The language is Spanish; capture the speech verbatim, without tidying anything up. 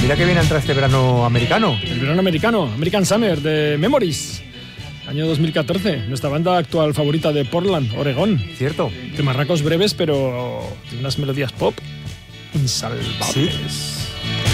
mira que viene a entrar este verano americano. El verano americano, American Summer, de Memories, año dos mil catorce. Nuestra banda actual favorita de Portland, Oregón. Cierto. De marracos breves, pero de unas melodías pop insalvables. Sí.